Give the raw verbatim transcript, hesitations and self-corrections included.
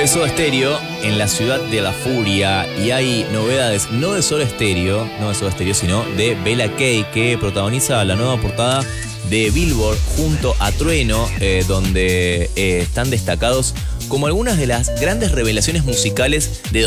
Es Soda Stereo en la ciudad de la furia y hay novedades no de Soda Stereo, no de Soda Stereo, sino de Bella Kay, que protagoniza la nueva portada de Billboard junto a Trueno, eh, donde eh, están destacados como algunas de las grandes revelaciones musicales de